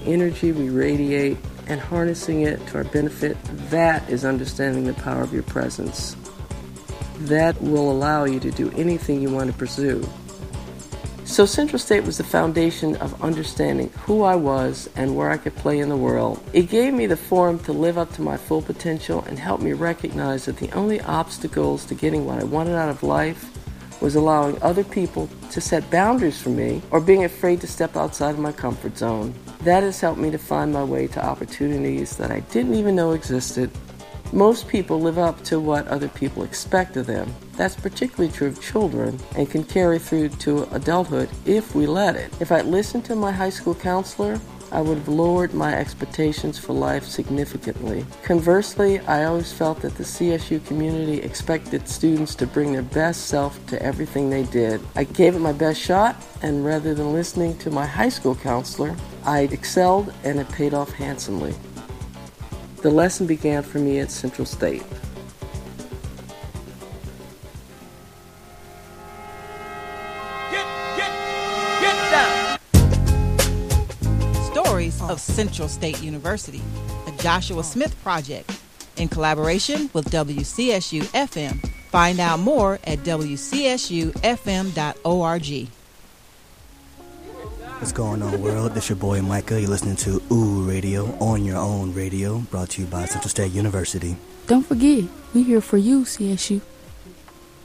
energy we radiate and harnessing it to our benefit, that is understanding the power of your presence. That will allow you to do anything you want to pursue. So Central State was the foundation of understanding who I was and where I could play in the world. It gave me the forum to live up to my full potential and helped me recognize that the only obstacles to getting what I wanted out of life was allowing other people to set boundaries for me or being afraid to step outside of my comfort zone. That has helped me to find my way to opportunities that I didn't even know existed. Most people live up to what other people expect of them. That's particularly true of children and can carry through to adulthood if we let it. If I'd listened to my high school counselor, I would have lowered my expectations for life significantly. Conversely, I always felt that the CSU community expected students to bring their best self to everything they did. I gave it my best shot, and rather than listening to my high school counselor, I excelled and it paid off handsomely. The lesson began for me at Central State. Get down! Stories of Central State University, a Joshua Smith project, in collaboration with WCSU-FM. Find out more at WCSUFM.org. What's going on, world? This your boy Micah. You're listening to Ooh Radio on your own radio, brought to you by Central State University. Don't forget, we're here for you, CSU.